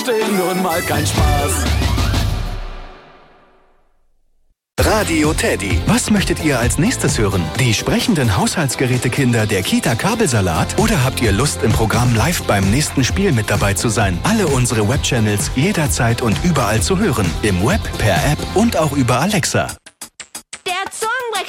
Nun mal kein Spaß. Radio Teddy. Was möchtet ihr als nächstes hören? Die sprechenden Haushaltsgerätekinder der Kita Kabelsalat? Oder habt ihr Lust, im Programm live beim nächsten Spiel mit dabei zu sein? Alle unsere Webchannels jederzeit und überall zu hören. Im Web, per App und auch über Alexa.